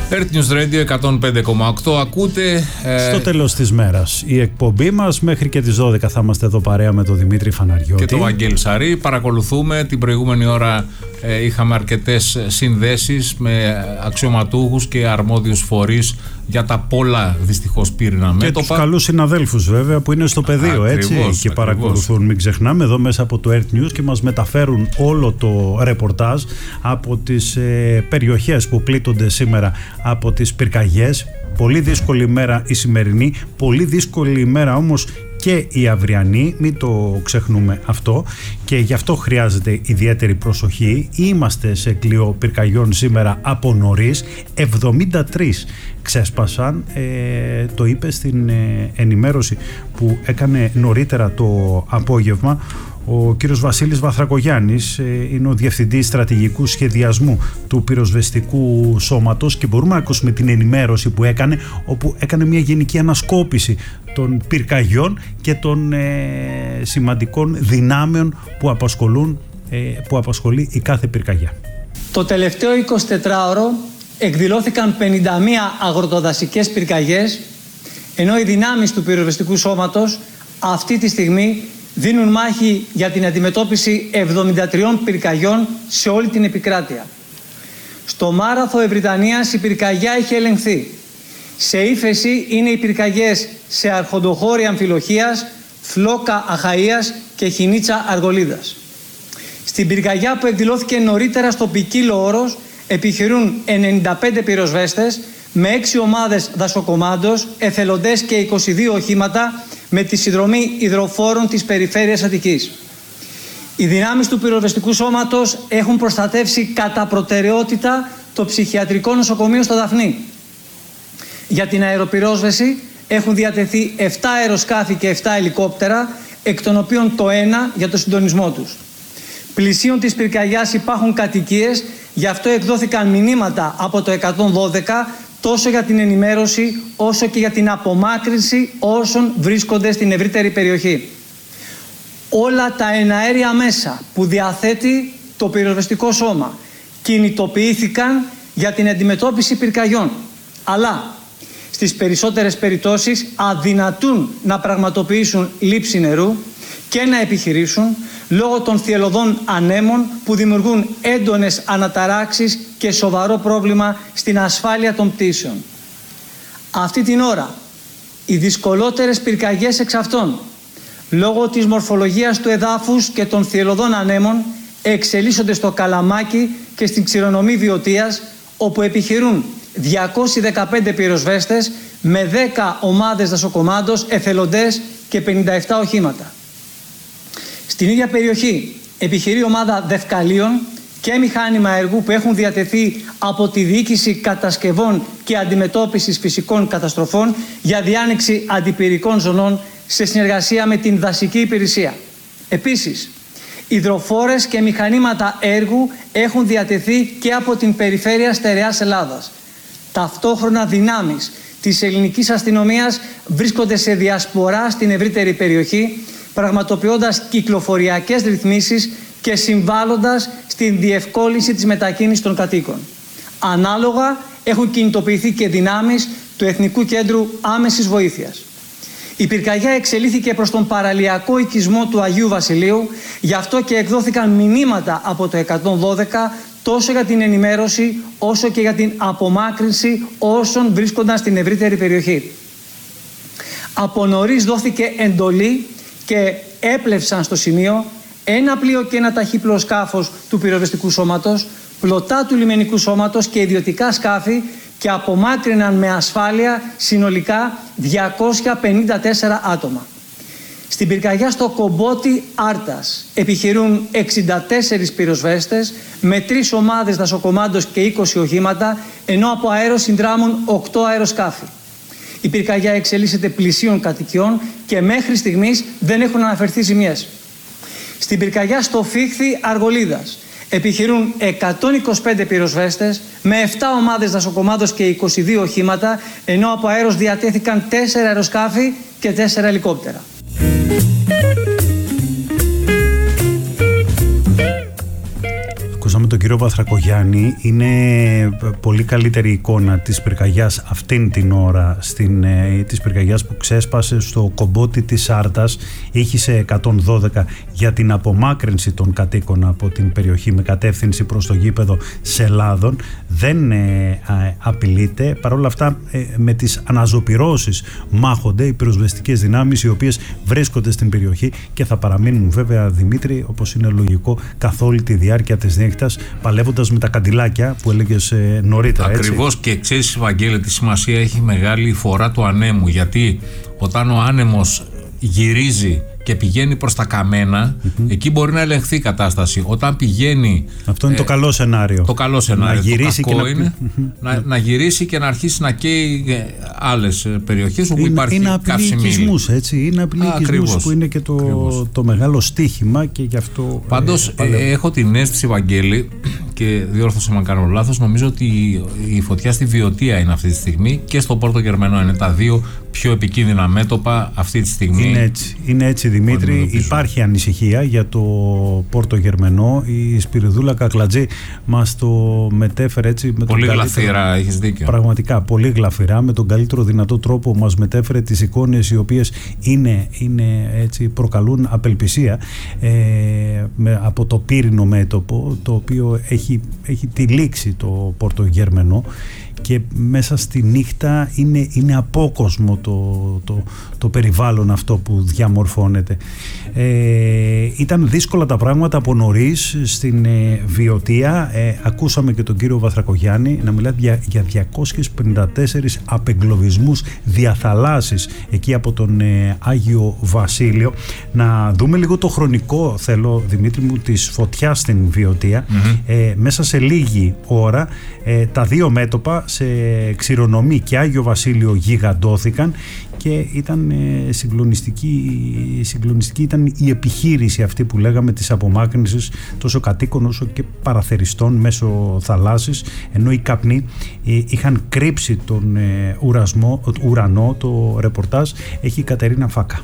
Earth News Radio 105,8. Ακούτε. Στο τέλος της μέρας η εκπομπή μας. Μέχρι και τις 12 θα είμαστε εδώ παρέα με τον Δημήτρη Φαναριώτη και τον Βαγγέλη Σαρή. Παρακολουθούμε. Την προηγούμενη ώρα είχαμε αρκετές συνδέσεις με αξιωματούχους και αρμόδιους φορείς για τα πολλά δυστυχώς πύρινα μέτωπα. Και τους καλούς συναδέλφους βέβαια που είναι στο πεδίο, έτσι, και παρακολουθούν. Μην ξεχνάμε εδώ μέσα από το Earth News και μας μεταφέρουν όλο το ρεπορτάζ από τις περιοχές που πλήττονται σήμερα από τις πυρκαγιές. Πολύ δύσκολη ημέρα η σημερινή, πολύ δύσκολη ημέρα όμως και η αυριανή, μην το ξεχνούμε αυτό, και γι' αυτό χρειάζεται ιδιαίτερη προσοχή. Είμαστε σε κλειό πυρκαγιών σήμερα από νωρίς, 73 ξέσπασαν, το είπε στην ενημέρωση που έκανε νωρίτερα το απόγευμα ο κύριος Βασίλης Βαθρακογιάννης, είναι ο Διευθυντής Στρατηγικού Σχεδιασμού του Πυροσβεστικού Σώματος, και μπορούμε να ακούσουμε την ενημέρωση που έκανε, όπου έκανε μια γενική ανασκόπηση των πυρκαγιών και των σημαντικών δυνάμεων που απασχολεί η κάθε πυρκαγιά. Το τελευταίο 24ωρο εκδηλώθηκαν 51 αγροτοδασικές πυρκαγιές, ενώ οι δυνάμεις του Πυροσβεστικού Σώματος αυτή τη στιγμή δίνουν μάχη για την αντιμετώπιση 73 πυρκαγιών σε όλη την επικράτεια. Στο Μάραθο Ευρυτανίας η πυρκαγιά έχει ελεγχθεί. Σε ύφεση είναι οι πυρκαγιές σε Αρχοντοχώρη Αμφιλοχίας, Φλόκα Αχαΐας και Χινίτσα Αργολίδας. Στην πυρκαγιά που εκδηλώθηκε νωρίτερα στο Ποικίλο Όρος επιχειρούν 95 πυροσβέστες με 6 ομάδες δασοκομάντος, εθελοντές και 22 οχήματα με τη συνδρομή υδροφόρων της περιφέρειας Αττικής. Οι δυνάμεις του Πυροσβεστικού Σώματος έχουν προστατεύσει κατά προτεραιότητα το ψυχιατρικό νοσοκομείο στο Δαφνί. Για την αεροπυρόσβεση έχουν διατεθεί 7 αεροσκάφη και 7 ελικόπτερα, εκ των οποίων το ένα για το συντονισμό τους. Πλησίον της πυρκαγιάς υπάρχουν κατοικίες, γι' αυτό εκδόθηκαν μηνύματα από το 112 τόσο για την ενημέρωση όσο και για την απομάκρυνση όσων βρίσκονται στην ευρύτερη περιοχή. Όλα τα εναέρια μέσα που διαθέτει το πυροσβεστικό σώμα κινητοποιήθηκαν για την αντιμετώπιση πυρκαγιών, αλλά στις περισσότερες περιπτώσεις αδυνατούν να πραγματοποιήσουν λήψη νερού και να επιχειρήσουν λόγω των θυελλωδών ανέμων που δημιουργούν έντονες αναταράξεις και σοβαρό πρόβλημα στην ασφάλεια των πτήσεων. Αυτή την ώρα, οι δυσκολότερες πυρκαγιές εξ αυτών, λόγω της μορφολογίας του εδάφους και των θυελλωδών ανέμων, εξελίσσονται στο Καλαμάκι και στην Ξηρονομή Βιωτίας, όπου επιχειρούν 215 πυροσβέστες με 10 ομάδες δασοκομάντος, εθελοντές και 57 οχήματα. Στην ίδια περιοχή επιχειρεί ομάδα δευκαλίων και μηχάνημα έργου που έχουν διατεθεί από τη Διοίκηση Κατασκευών και Αντιμετώπισης Φυσικών Καταστροφών για διάνοιξη αντιπυρικών ζωνών σε συνεργασία με την Δασική Υπηρεσία. Επίσης, υδροφόρες και μηχανήματα έργου έχουν διατεθεί και από την Περιφέρεια Στερεάς Ελλάδας. Ταυτόχρονα δυνάμεις της ελληνικής αστυνομίας βρίσκονται σε διασπορά στην ευρύτερη περιοχή, πραγματοποιώντας κυκλοφοριακές ρυθμίσεις και συμβάλλοντας στην διευκόλυνση της μετακίνησης των κατοίκων. Ανάλογα έχουν κινητοποιηθεί και δυνάμεις του Εθνικού Κέντρου Άμεσης Βοήθειας. Η πυρκαγιά εξελίχθηκε προς τον παραλιακό οικισμό του Αγίου Βασιλείου, γι' αυτό και εκδόθηκαν μηνύματα από το 112 τόσο για την ενημέρωση όσο και για την απομάκρυνση όσων βρίσκονταν στην ευρύτερη περιοχή. Από νωρίς δόθηκε εντολή και έπλευσαν στο σημείο ένα πλοίο και ένα ταχύπλοο σκάφος του Πυροσβεστικού Σώματος, πλωτά του Λιμενικού Σώματος και ιδιωτικά σκάφη, και απομάκρυναν με ασφάλεια συνολικά 254 άτομα. Στην πυρκαγιά στο Κομπότι Άρτας επιχειρούν 64 πυροσβέστες με 3 ομάδες δασοκομάντος και 20 οχήματα, ενώ από αέρος συνδράμουν 8 αεροσκάφη. Η πυρκαγιά εξελίσσεται πλησίων κατοικιών και μέχρι στιγμής δεν έχουν αναφερθεί ζημιές. Στην πυρκαγιά στο Φίχθη Αργολίδας επιχειρούν 125 πυροσβέστες με 7 ομάδες δασοκομάντος και 22 οχήματα, ενώ από αέρος διατέθηκαν 4 αεροσκάφη και 4 ελικόπτερα. Ακούσαμε τον τον κύριο Βαθρακογιάννη, είναι πολύ καλύτερη εικόνα της πυρκαγιάς αυτήν την ώρα, της πυρκαγιάς που ξέσπασε στο κομπότι της Σάρτας, ήχησε 112 για την απομάκρυνση των κατοίκων από την περιοχή με κατεύθυνση προς το γήπεδο Σελάδων. Δεν απειλείται. Παρ' όλα αυτά, με τις αναζωπυρώσεις μάχονται οι πυροσβεστικές δυνάμεις, οι οποίες βρίσκονται στην περιοχή και θα παραμείνουν βέβαια, Δημήτρη, όπως είναι λογικό, καθ' όλη τη διάρκεια της νύχτας, παλεύοντας με τα καντιλάκια που έλεγες νωρίτερα. Ακριβώς, και ξέρεις, Βαγγέλη, τι σημασία έχει μεγάλη φορά του ανέμου, γιατί όταν ο άνεμος γυρίζει και πηγαίνει προς τα καμένα, εκεί μπορεί να ελεγχθεί η κατάσταση. Όταν πηγαίνει. Αυτό είναι το καλό σενάριο. Το καλό σενάριο. Να γυρίσει το κακό είναι να γυρίσει και να αρχίσει να καίει άλλες περιοχές όπου υπάρχει καύσιμη. Είναι απειλή οικισμούς, που είναι και το μεγάλο στίχημα, και γι' αυτό. Πάντως έχω την αίσθηση, Βαγγέλη, και διόρθωσε αν κάνω λάθος, νομίζω ότι η φωτιά στη Βιωτία είναι αυτή τη στιγμή και στο Πόρτο Γερμενό. Είναι τα δύο πιο επικίνδυνα μέτωπα αυτή τη στιγμή. Είναι έτσι, Δημήτρη. Υπάρχει ανησυχία για το Πόρτο Γερμενό. Η Σπυριδούλα Κακλατζή μας το μετέφερε έτσι με πολύ τον γλαφυρά, έχεις δίκιο. Πραγματικά πολύ γλαφυρά, με τον καλύτερο δυνατό τρόπο μας μετέφερε τις εικόνες, οι οποίες έτσι, προκαλούν απελπισία, από το πύρινο μέτωπο, το οποίο έχει τυλίξει το Πόρτο Γερμενό, και μέσα στη νύχτα είναι απόκοσμο το περιβάλλον αυτό που διαμορφώνεται. Ήταν δύσκολα τα πράγματα από νωρίς στην Βιωτία. Ακούσαμε και τον κύριο Βαθρακογιάννη να μιλάει για 254 απεγκλωβισμούς διαθαλάσσης εκεί από τον Άγιο Βασίλειο. Να δούμε λίγο το χρονικό, θέλω, Δημήτρη μου, της φωτιάς στην Βιωτία. Μέσα σε λίγη ώρα τα δύο μέτωπα σε Ξηρονομή και Άγιο Βασίλειο γιγαντώθηκαν, και ήταν συγκλονιστική ήταν η επιχείρηση αυτή που λέγαμε της απομάκρυνσης τόσο κατοίκων όσο και παραθεριστών μέσω θαλάσσης, ενώ οι καπνοί είχαν κρύψει τον ουρανό. Το ρεπορτάζ έχει η Κατερίνα Φάκα.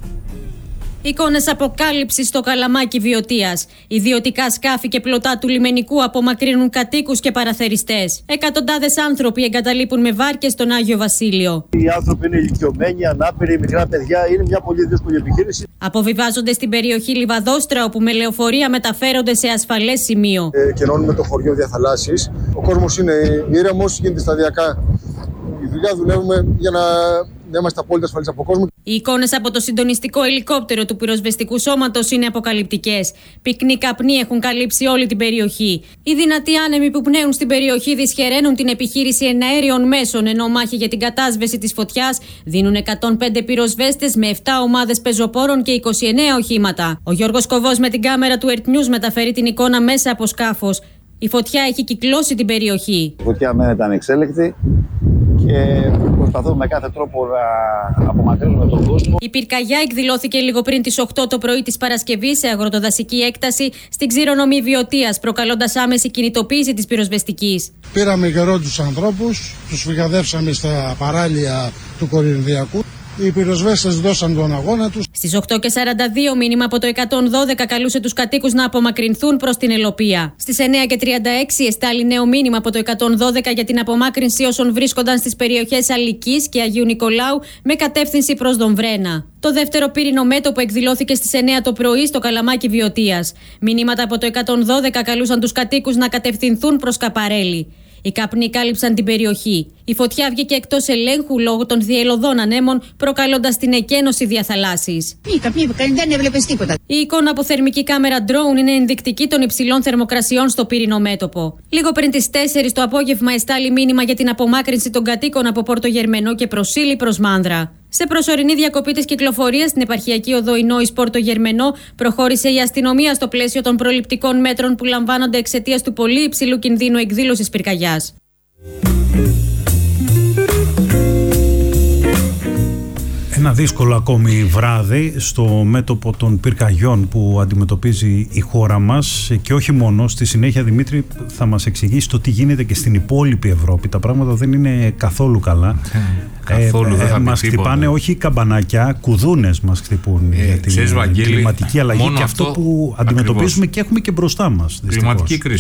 Εικόνες αποκάλυψης στο Καλαμάκι Βιωτίας. Ιδιωτικά σκάφη και πλωτά του λιμενικού απομακρύνουν κατοίκους και παραθεριστές. Εκατοντάδες άνθρωποι εγκαταλείπουν με βάρκες στον Άγιο Βασίλειο. Οι άνθρωποι είναι ηλικιωμένοι, ανάπηροι, μικρά παιδιά. Είναι μια πολύ δύσκολη επιχείρηση. Αποβιβάζονται στην περιοχή Λιβαδόστρα, όπου με λεωφορεία μεταφέρονται σε ασφαλές σημείο. Κενώνουμε το χωριό διαθαλάσσης. Ο κόσμος είναι ήρεμος, γίνεται σταδιακά η δουλειά. Δουλεύουμε για να είμαστε απόλυτα ασφαλείς από κόσμο. Οι εικόνες από το συντονιστικό ελικόπτερο του πυροσβεστικού σώματος είναι αποκαλυπτικές. Πυκνοί καπνοί έχουν καλύψει όλη την περιοχή. Οι δυνατοί άνεμοι που πνέουν στην περιοχή δυσχεραίνουν την επιχείρηση εναέριων μέσων, ενώ μάχη για την κατάσβεση της φωτιάς δίνουν 105 πυροσβέστες με 7 ομάδες πεζοπόρων και 29 οχήματα. Ο Γιώργος Κοβός με την κάμερα του Earth News μεταφέρει την εικόνα μέσα από σκάφος. Η φωτιά έχει κυκλώσει την περιοχή. Η φωτιά μένεται ανεξέλεκτη και προσπαθούμε με κάθε τρόπο να απομακρύνουμε τον κόσμο. Η πυρκαγιά εκδηλώθηκε λίγο πριν τις 8 το πρωί της Παρασκευής σε αγροτοδασική έκταση στην Ξηρονομή Βιωτίας, προκαλώντας άμεση κινητοποίηση της πυροσβεστικής. Πήραμε καιρό τους ανθρώπους, τους φυγαδεύσαμε στα παράλια του Κορινθιακού. Οι πυροσβέστες δώσαν τον αγώνα τους. Στις 8:42 μήνυμα από το 112 καλούσε τους κατοίκους να απομακρυνθούν προς την Ελοπία. Στις 9:36 εστάλει νέο μήνυμα από το 112 για την απομάκρυνση όσων βρίσκονταν στις περιοχές Αλικής και Αγίου Νικολάου με κατεύθυνση προς Δομβρένα. Το δεύτερο πύρινο μέτωπο εκδηλώθηκε στις 9 το πρωί στο Καλαμάκι Βιωτίας. Μηνύματα από το 112 καλούσαν τους κατοίκους να κατευθυνθούν προς Καπαρέλη. Οι καπνοί κάλυψαν την περιοχή. Η φωτιά βγήκε εκτός ελέγχου λόγω των διελωδών ανέμων, προκαλώντας την εκένωση διαθαλάσσης. Δεν έβλεπες τίποτα. Η εικόνα από θερμική κάμερα drone είναι ενδεικτική των υψηλών θερμοκρασιών στο πύρινο μέτωπο. Λίγο πριν τις 4 το απόγευμα εστάλει μήνυμα για την απομάκρυνση των κατοίκων από Πόρτο Γερμενό και Προσήλη προς Μάνδρα. Σε προσωρινή διακοπή της κυκλοφορίας στην επαρχιακή οδό Ινόης Πόρτο Γερμενό, προχώρησε η αστυνομία στο πλαίσιο των προληπτικών μέτρων που λαμβάνονται εξαιτίας του πολύ υψηλού κινδύνου εκδήλωσης πυρκαγιάς. Ένα δύσκολο ακόμη βράδυ στο μέτωπο των πυρκαγιών που αντιμετωπίζει η χώρα μας, και όχι μόνο. Στη συνέχεια, Δημήτρη, θα μας εξηγήσει το τι γίνεται και στην υπόλοιπη Ευρώπη. Τα πράγματα δεν είναι καθόλου καλά. Καθόλου δεν θα μας χτυπάνε όχι καμπανάκια, κουδούνες μας χτυπούν για την κλιματική αλλαγή και αυτό που αντιμετωπίζουμε και έχουμε και μπροστά μας. Κλιματική κρίση.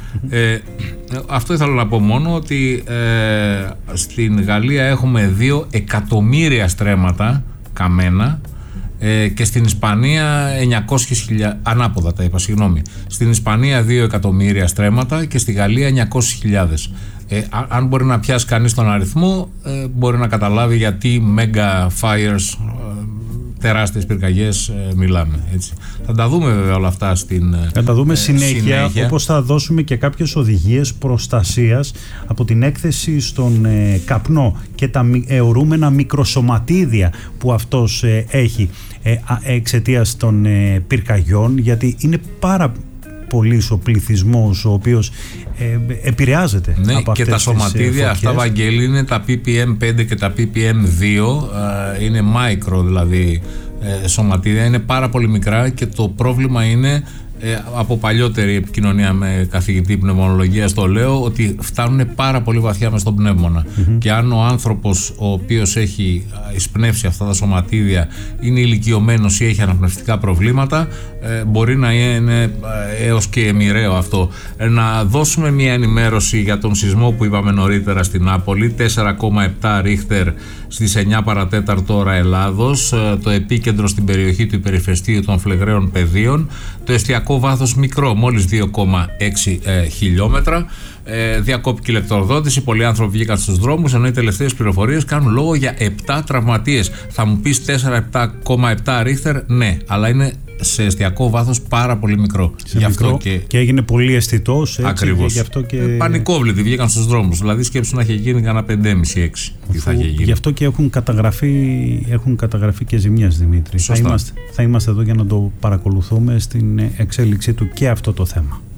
Αυτό ήθελα να πω μόνο, ότι στην Γαλλία έχουμε 2 εκατομμύρια στρέμματα καμένα, και στην Ισπανία 900.000, ανάποδα τα είπα, συγγνώμη. Στην Ισπανία 2 εκατομμύρια στρέμματα και στη Γαλλία 900.000. Αν μπορεί να πιάσει κανείς τον αριθμό, μπορεί να καταλάβει γιατί mega fires, τεράστιες πυρκαγιές μιλάμε. Έτσι. Θα τα δούμε βέβαια όλα αυτά θα τα δούμε συνέχεια, όπως θα δώσουμε και κάποιες οδηγίες προστασίας από την έκθεση στον καπνό και τα αιωρούμενα μικροσωματίδια που αυτός έχει εξαιτίας των πυρκαγιών, γιατί είναι πάρα πολύς ο πληθυσμός ο οποίος επηρεάζεται από αυτές και τα σωματίδια αυτά, Βαγγέλη, είναι τα ppm5 και τα ppm2, είναι micro δηλαδή σωματίδια, είναι πάρα πολύ μικρά, και το πρόβλημα είναι, από παλιότερη επικοινωνία με καθηγητή πνευμονολογίας το λέω, ότι φτάνουν πάρα πολύ βαθιά μες στον πνεύμονα. Και αν ο άνθρωπος ο οποίος έχει εισπνεύσει αυτά τα σωματίδια είναι ηλικιωμένος ή έχει αναπνευστικά προβλήματα, μπορεί να είναι έως και μοιραίο αυτό. Να δώσουμε μια ενημέρωση για τον σεισμό που είπαμε νωρίτερα στην Νάπολη, 4,7 ρίχτερ στις 9 παρατέταρτο ώρα Ελλάδος, το επίκεντρο στην περιοχή του υπερηφαιστείου των Φλεγραίων Πεδίων, το εστιακό βάθος μικρό, μόλις 2,6 χιλιόμετρα. Διακόπηκε η ηλεκτροδότηση, πολλοί άνθρωποι βγήκαν στους δρόμους, ενώ οι τελευταίες πληροφορίες κάνουν λόγο για 7 τραυματίες. Θα μου πεις 4,7 ρίχτερ, ναι, αλλά είναι σε εστιακό βάθος πάρα πολύ μικρό. Γι' αυτό και έγινε πολύ αισθητός. Ακριβώς. Γι' αυτό και... πανικόβλητοι βγήκαν στους δρόμους. Δηλαδή σκέψου να είχε γίνει κανένα 5,5-6. Γι' αυτό και έχουν καταγραφεί και ζημιές, Δημήτρη. Θα είμαστε εδώ για να το παρακολουθούμε στην εξέλιξή του και αυτό το θέμα.